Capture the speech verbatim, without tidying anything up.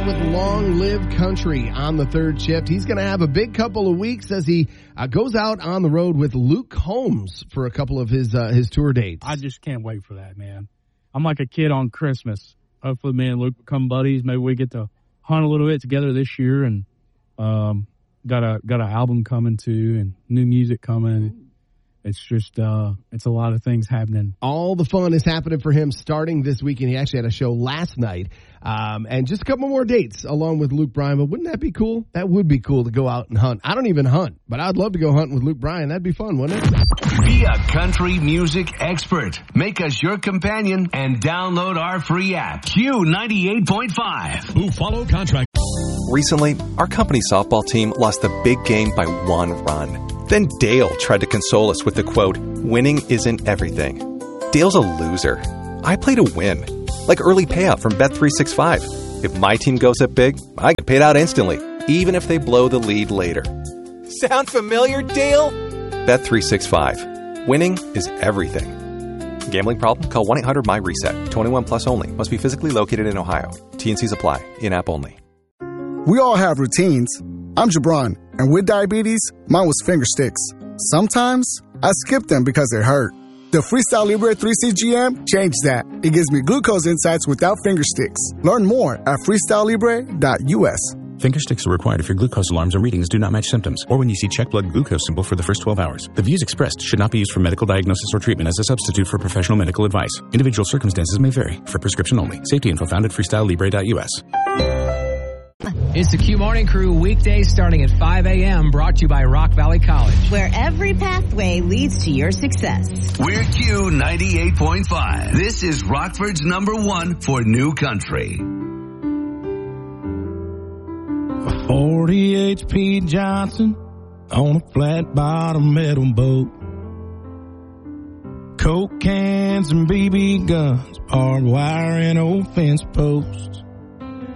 with Long Live Country on the third shift. He's going to have a big couple of weeks as he uh, goes out on the road with Luke Combs for a couple of his uh, his tour dates. I just can't wait for that, man. I'm like a kid on Christmas. Hopefully me and Luke become buddies. Maybe we get to hunt a little bit together this year, and um, got a got an album coming too, and new music coming. It's just, uh, it's a lot of things happening. All the fun is happening for him starting this weekend. He actually had a show last night, um, and just a couple more dates along with Luke Bryan. But wouldn't that be cool? That would be cool to go out and hunt. I don't even hunt, but I'd love to go hunting with Luke Bryan. That'd be fun, wouldn't it? Be a country music expert. Make us your companion and download our free app. Q ninety-eight point five. Buffalo Contract. Recently, our company softball team lost the big game by one run. Then Dale tried to console us with the quote, "Winning isn't everything." Dale's a loser. I play to win. Like early payout from Bet three sixty-five. If my team goes up big, I get paid out instantly, even if they blow the lead later. Sound familiar, Dale? Bet three sixty-five. Winning is everything. Gambling problem? Call one eight hundred M Y reset. twenty-one plus only. Must be physically located in Ohio. T and Cs apply. In-app only. We all have routines. I'm Jabron, and with diabetes, mine was finger sticks. Sometimes, I skip them because they hurt. The Freestyle Libre three C G M changed that. It gives me glucose insights without finger sticks. Learn more at freestyle libre dot U S. Finger sticks are required if your glucose alarms or readings do not match symptoms, or when you see check blood glucose symbol for the first twelve hours. The views expressed should not be used for medical diagnosis or treatment as a substitute for professional medical advice. Individual circumstances may vary. For prescription only. Safety info found at freestyle libre dot U S. It's the Q Morning Crew, weekdays starting at five a.m., brought to you by Rock Valley College, where every pathway leads to your success. We're Q ninety-eight point five. This is Rockford's number one for new country. A forty H P Johnson on a flat bottom metal boat. Coke cans and B B guns, barbed wire and old fence posts.